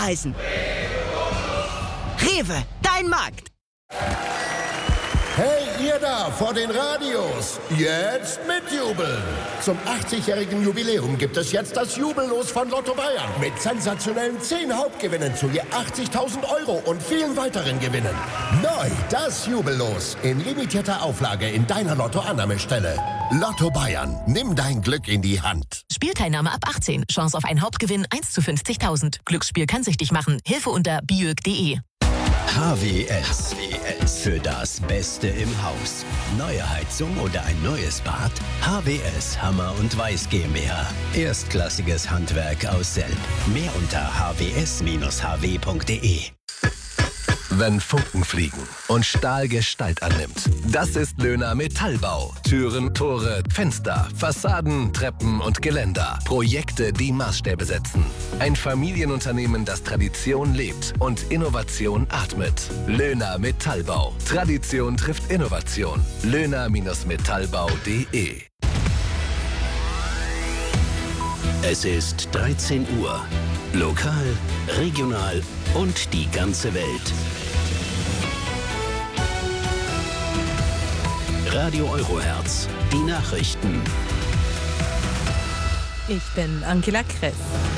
Preisen. Rewe, dein Markt. Hey, ihr da vor den Radios, jetzt mitjubeln. Zum 80-jährigen Jubiläum gibt es jetzt das Jubellos von Lotto Bayern. Mit sensationellen 10 Hauptgewinnen zu je 80.000 € und vielen weiteren Gewinnen. Neu das Jubellos in limitierter Auflage in deiner Lotto-Annahmestelle. Lotto Bayern, nimm dein Glück in die Hand. Spielteilnahme ab 18. Chance auf einen Hauptgewinn 1 zu 50.000. Glücksspiel kann süchtig machen. Hilfe unter biög.de. HWS. Für das Beste im Haus. Neue Heizung oder ein neues Bad? HWS Hammer und Weiß GmbH. Erstklassiges Handwerk aus Selb. Mehr unter hws-hw.de. Wenn Funken fliegen und Stahl Gestalt annimmt. Das ist Löhner Metallbau. Türen, Tore, Fenster, Fassaden, Treppen und Geländer. Projekte, die Maßstäbe setzen. Ein Familienunternehmen, das Tradition lebt und Innovation atmet. Löhner Metallbau. Tradition trifft Innovation. Löhner-metallbau.de. Es ist 13 Uhr. Lokal, regional und die ganze Welt. Radio Eurohertz, die Nachrichten. Ich bin Angela Kress.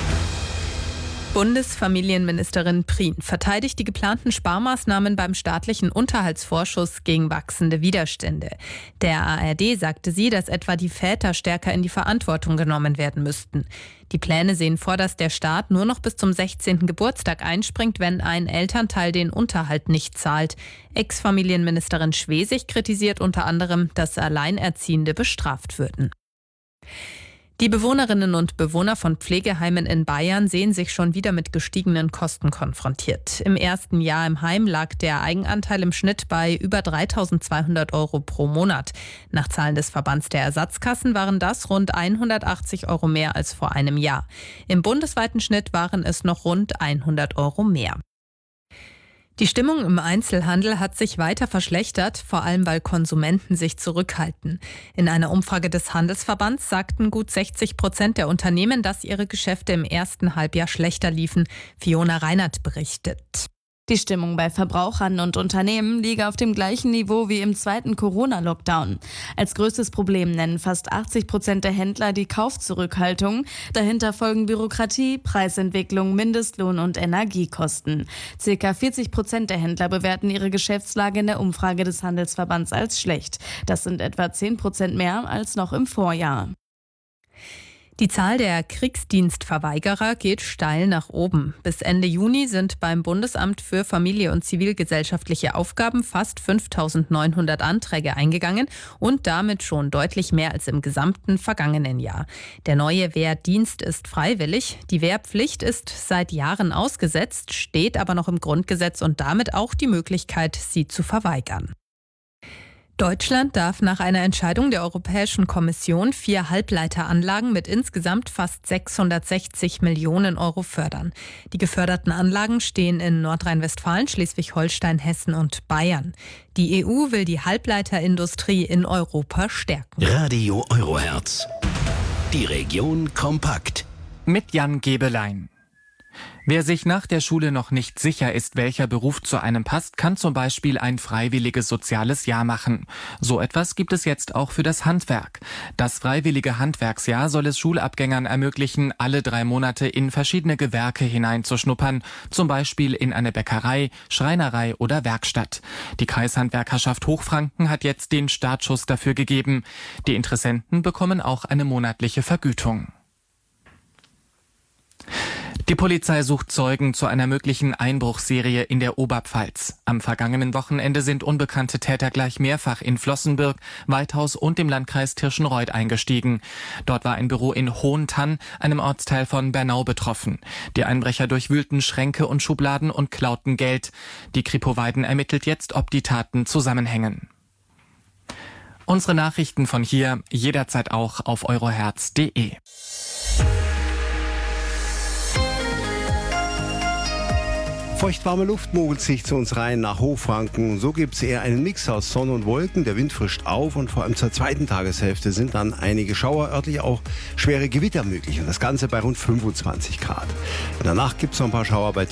Bundesfamilienministerin Prien verteidigt die geplanten Sparmaßnahmen beim staatlichen Unterhaltsvorschuss gegen wachsende Widerstände. Der ARD sagte sie, dass etwa die Väter stärker in die Verantwortung genommen werden müssten. Die Pläne sehen vor, dass der Staat nur noch bis zum 16. Geburtstag einspringt, wenn ein Elternteil den Unterhalt nicht zahlt. Ex-Familienministerin Schwesig kritisiert unter anderem, dass Alleinerziehende bestraft würden. Die Bewohnerinnen und Bewohner von Pflegeheimen in Bayern sehen sich schon wieder mit gestiegenen Kosten konfrontiert. Im ersten Jahr im Heim lag der Eigenanteil im Schnitt bei über 3.200 € pro Monat. Nach Zahlen des Verbands der Ersatzkassen waren das rund 180 € mehr als vor einem Jahr. Im bundesweiten Schnitt waren es noch rund 100 € mehr. Die Stimmung im Einzelhandel hat sich weiter verschlechtert, vor allem weil Konsumenten sich zurückhalten. In einer Umfrage des Handelsverbands sagten gut 60% der Unternehmen, dass ihre Geschäfte im ersten Halbjahr schlechter liefen. Fiona Reinert berichtet. Die Stimmung bei Verbrauchern und Unternehmen liege auf dem gleichen Niveau wie im zweiten Corona-Lockdown. Als größtes Problem nennen fast 80% der Händler die Kaufzurückhaltung. Dahinter folgen Bürokratie, Preisentwicklung, Mindestlohn und Energiekosten. Circa 40% der Händler bewerten ihre Geschäftslage in der Umfrage des Handelsverbands als schlecht. Das sind etwa 10% mehr als noch im Vorjahr. Die Zahl der Kriegsdienstverweigerer geht steil nach oben. Bis Ende Juni sind beim Bundesamt für Familie und zivilgesellschaftliche Aufgaben fast 5.900 Anträge eingegangen und damit schon deutlich mehr als im gesamten vergangenen Jahr. Der neue Wehrdienst ist freiwillig. Die Wehrpflicht ist seit Jahren ausgesetzt, steht aber noch im Grundgesetz und damit auch die Möglichkeit, sie zu verweigern. Deutschland darf nach einer Entscheidung der Europäischen Kommission 4 Halbleiteranlagen mit insgesamt fast 660 Millionen € fördern. Die geförderten Anlagen stehen in Nordrhein-Westfalen, Schleswig-Holstein, Hessen und Bayern. Die EU will die Halbleiterindustrie in Europa stärken. Radio Eurohertz. Die Region kompakt. Mit Jan Gebelein. Wer sich nach der Schule noch nicht sicher ist, welcher Beruf zu einem passt, kann zum Beispiel ein freiwilliges soziales Jahr machen. So etwas gibt es jetzt auch für das Handwerk. Das freiwillige Handwerksjahr soll es Schulabgängern ermöglichen, alle 3 Monate in verschiedene Gewerke hineinzuschnuppern, zum Beispiel in eine Bäckerei, Schreinerei oder Werkstatt. Die Kreishandwerkerschaft Hochfranken hat jetzt den Startschuss dafür gegeben. Die Interessenten bekommen auch eine monatliche Vergütung. Die Polizei sucht Zeugen zu einer möglichen Einbruchsserie in der Oberpfalz. Am vergangenen Wochenende sind unbekannte Täter gleich mehrfach in Flossenbürg, Weithaus und dem Landkreis Tirschenreuth eingestiegen. Dort war ein Büro in Hohentann, einem Ortsteil von Bernau, betroffen. Die Einbrecher durchwühlten Schränke und Schubladen und klauten Geld. Die Kripo Weiden ermittelt jetzt, ob die Taten zusammenhängen. Unsere Nachrichten von hier jederzeit auch auf eurohertz.de. Feuchtwarme Luft mogelt sich zu uns rein nach Hochfranken. So gibt es eher einen Mix aus Sonne und Wolken. Der Wind frischt auf und vor allem zur zweiten Tageshälfte sind dann einige Schauer, örtlich auch schwere Gewitter möglich. Und das Ganze bei rund 25 Grad. In der Nacht gibt es noch ein paar Schauer bei